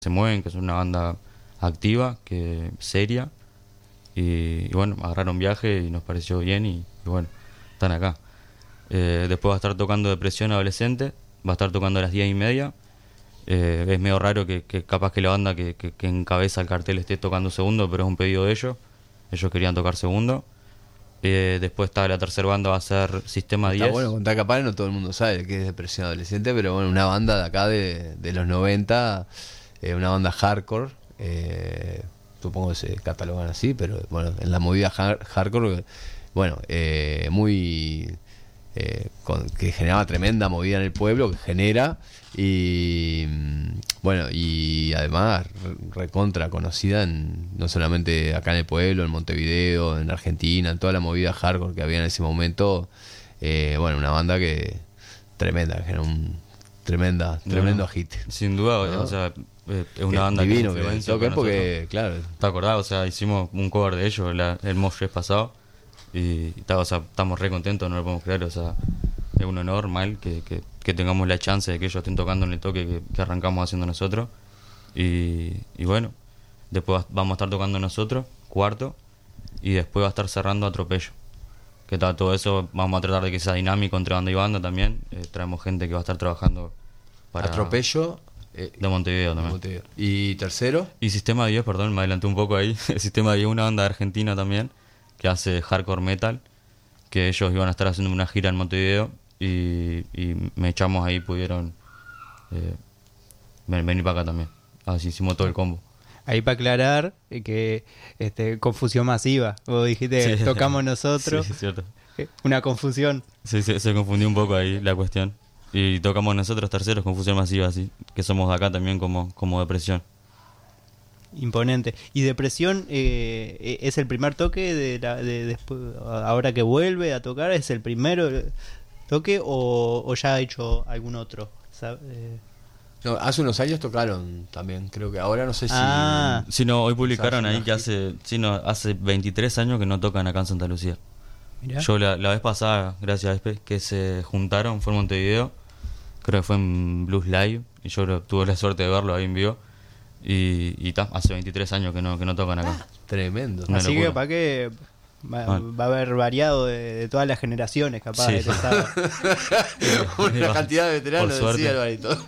se mueven, que son una banda activa, que seria. Y bueno, agarraron viaje y nos pareció bien y bueno, están acá. Después va a estar tocando Depresión Adolescente, va a estar tocando a las 10:30. Es medio raro que capaz que la banda que encabeza el cartel esté tocando segundo, pero es un pedido de ellos. Ellos querían tocar segundo. Después está la tercera banda, va a ser Sistema 10. Está bueno contar, capaz no todo el mundo sabe que es Depresión Adolescente, pero bueno, una banda de acá de los 90, una banda hardcore, supongo que se catalogan así, pero bueno, en la movida hardcore, bueno, muy... que generaba tremenda movida en el pueblo, que genera, y bueno, y además recontra conocida no solamente acá en el pueblo, en Montevideo, en Argentina, en toda la movida hardcore que había en ese momento. Bueno, una banda que tremenda, que genera un tremendo hit, sin duda, ¿no? O sea, es una banda divino que que toque, porque claro, ¿te acordás? O sea, hicimos un cover de ellos el Mosh Fest pasado. Y o sea, estamos re contentos, no lo podemos creer. O sea, es un honor mal que tengamos la chance de que ellos estén tocando en el toque que arrancamos haciendo nosotros. Y bueno, después vamos a estar tocando nosotros, cuarto, y después va a estar cerrando Atropello. Que todo eso vamos a tratar de que sea dinámico entre banda y banda también. Traemos gente que va a estar trabajando para Atropello de Montevideo también. Montevideo. Y tercero, Y Sistema 10, perdón, me adelanté un poco ahí. Sistema 10, una banda de Argentina también, que hace hardcore metal, que ellos iban a estar haciendo una gira en Montevideo y me echamos ahí, pudieron venir para acá también. Así hicimos todo el combo. Ahí para aclarar que confusión masiva. Vos dijiste, Sí. tocamos nosotros. Sí, es cierto. Una confusión. Sí, se confundió un poco ahí la cuestión. Y tocamos nosotros terceros, confusión masiva, así, que somos de acá también como Depresión. Imponente. ¿Y Depresión es el primer toque después, ahora que vuelve a tocar? ¿Es el primero toque o ya ha hecho algún otro? no, hace unos años tocaron también, creo que ahora no sé si... Sí, no, hoy publicaron ahí que hace hace 23 años que no tocan acá en Santa Lucía. Mirá. Yo la vez pasada, gracias a Espe, que se juntaron, fue en Montevideo, creo que fue en Blues Live, y yo tuve la suerte de verlo ahí en vivo, y hace 23 años que no tocan acá. Tremendo. Una Así locura. que para que va a haber variado de todas las generaciones, capaz. Sí. este sábado. Una cantidad de veteranos, Por decía suerte. Alvarito.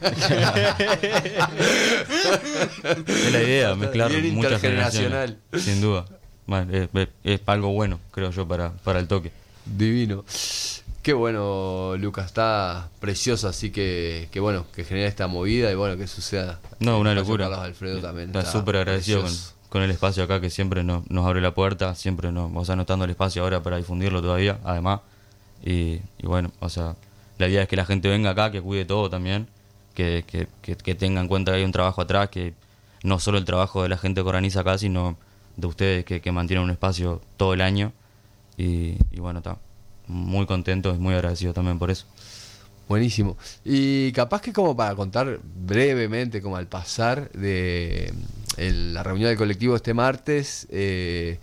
Es la idea, mezclar Bien muchas intergeneracional. generaciones. Sin duda. Bueno, es algo bueno, creo yo, para el toque. Divino. Qué bueno, Lucas, está precioso, así que bueno, que genera esta movida y bueno, que suceda. No, una El locura. Carlos Alfredo también Está súper agradecido con el espacio acá, que siempre nos abre la puerta, siempre o sea, no estando el espacio ahora para difundirlo todavía, además. Y bueno, o sea, la idea es que la gente venga acá, que cuide todo también, que tenga en cuenta que hay un trabajo atrás, que no solo el trabajo de la gente que organiza acá, sino de ustedes que mantienen un espacio todo el año. Y bueno, está muy contento y muy agradecido también por eso. Buenísimo. Y capaz que como para contar brevemente, como al pasar de la reunión del colectivo este martes, se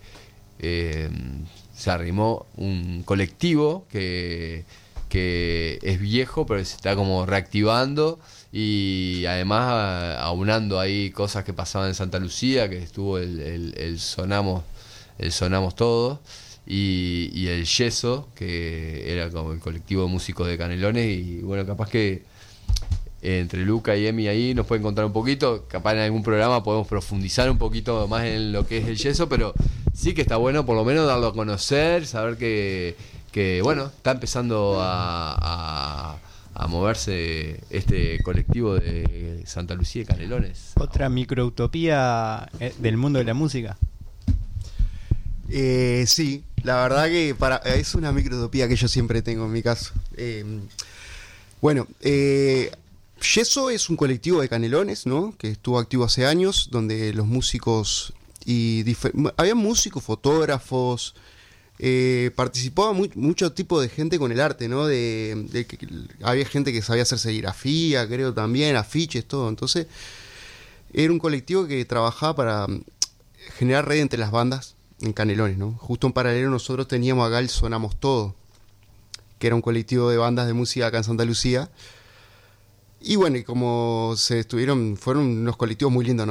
arrimó un colectivo que es viejo, pero se está como reactivando y además aunando ahí cosas que pasaban en Santa Lucía, que estuvo el Sonamos Todos. Y el Yeso, que era como el colectivo de músicos de Canelones, y bueno, capaz que entre Luca y Emi ahí nos pueden contar un poquito, capaz en algún programa podemos profundizar un poquito más en lo que es el Yeso, pero sí que está bueno por lo menos darlo a conocer, saber que bueno, está empezando a moverse este colectivo de Santa Lucía y Canelones. Otra microutopía del mundo de la música. Sí, la verdad que es una microutopía que yo siempre tengo en mi caso. Bueno, Yeso es un colectivo de Canelones, ¿no? Que estuvo activo hace años, donde los músicos había músicos, fotógrafos, participaba mucho tipo de gente con el arte, ¿no? Había gente que sabía hacer serigrafía, creo también, afiches, todo. Entonces, era un colectivo que trabajaba para generar red entre las bandas en Canelones, ¿no? Justo en paralelo nosotros teníamos acá el Sonamos Todo, que era un colectivo de bandas de música acá en Santa Lucía, Y bueno, y como se estuvieron, fueron unos colectivos muy lindos, ¿no?